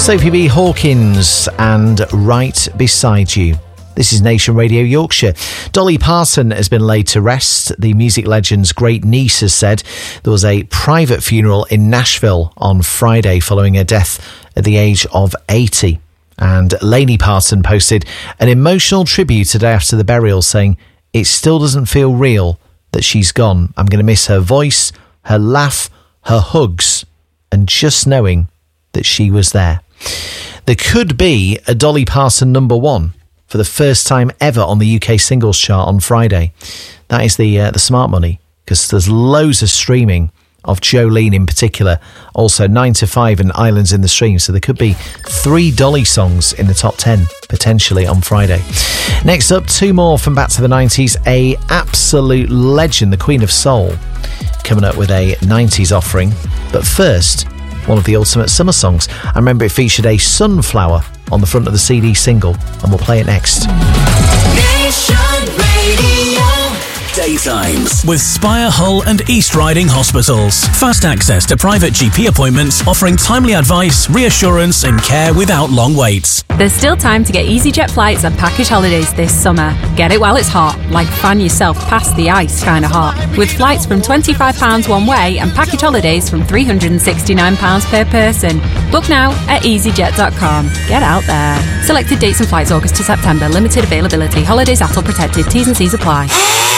Sophie B. Hawkins and Right Beside You. This is Nation Radio Yorkshire. Dolly Parton has been laid to rest. The music legend's great niece has said there was a private funeral in Nashville on Friday following her death at the age of 80. And Lainey Parton posted an emotional tribute today after the burial, saying, "It still doesn't feel real that she's gone. I'm going to miss her voice, her laugh, her hugs, and just knowing that she was there." There could be a Dolly Parton #1 for the first time ever on the UK singles chart on Friday. That is the smart money, because there's loads of streaming of Jolene in particular, also 9 to 5 and Islands in the Stream, so there could be 3 Dolly songs in the top 10 potentially on Friday. Next up, 2 more from back to the 90s, a absolute legend, the Queen of Soul, coming up with a 90s offering. But first, one of the ultimate summer songs. I remember it featured a sunflower on the front of the CD single, and we'll play it next. Nation Radio. Daytimes with Spire, Hull and East Riding Hospitals. Fast access to private GP appointments, offering timely advice, reassurance and care without long waits. There's still time to get EasyJet flights and package holidays this summer. Get it while it's hot, like fan yourself past the ice kind of hot. With flights from £25 one way and package holidays from £369 per person. Book now at easyjet.com. Get out there. Selected dates and flights August to September. Limited availability. Holidays ATOL protected. T's and C's apply.